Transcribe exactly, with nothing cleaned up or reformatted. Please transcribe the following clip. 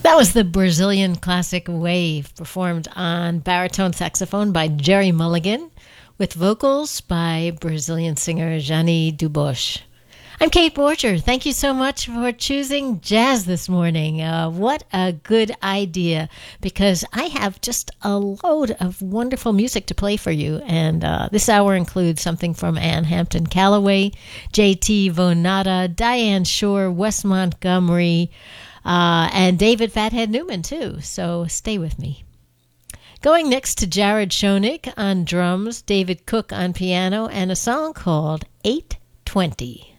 That was the Brazilian classic Wave, performed on baritone saxophone by Jerry Mulligan, with vocals by Brazilian singer Jani Dubois. I'm Kate Borcher. Thank you so much for choosing jazz this morning. Uh, what a good idea, because I have just a load of wonderful music to play for you. And uh, this hour includes something from Ann Hampton Callaway, J T Vonada, Diane Shore, Wes Montgomery, uh, and David Fathead Newman, too. So stay with me. Going next to Jared Schoenig on drums, David Cook on piano, and a song called eight twenty.